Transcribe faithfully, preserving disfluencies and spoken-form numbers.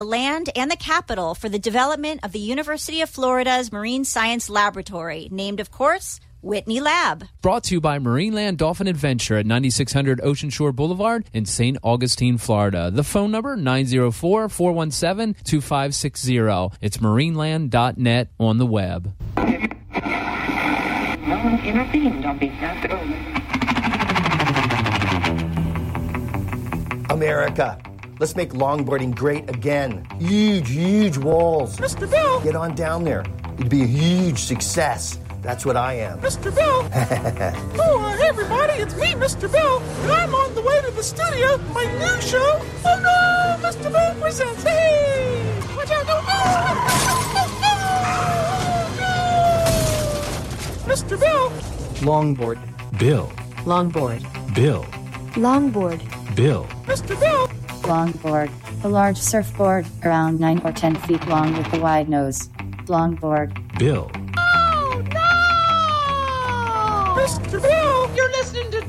the land and the capital for the development of the University of Florida's Marine Science Laboratory, named, of course, Whitney Lab. Brought to you by Marineland Dolphin Adventure at ninety-six hundred Ocean Shore Boulevard in Saint Augustine, Florida. The phone number, nine oh four, four one seven, two five six zero. It's marineland dot net on the web. No one intervened on behalf of America. Let's make longboarding great again. Huge, huge walls. Mister Bill! Get on down there. It'd be a huge success. That's what I am. Mister Bill! Oh, uh, hey everybody, it's me, Mister Bill, and I'm on the way to the studio, my new show. Oh no, Mister Bill presents. Hey! Watch out! Oh, oh, no! Mister Bill! Longboard. Bill. Longboard. Bill. Longboard. Bill. Mister Bill! Longboard. A large surfboard, around nine or ten feet long with a wide nose. Longboard. Bill. Oh, no! Mister Bill! You're listening to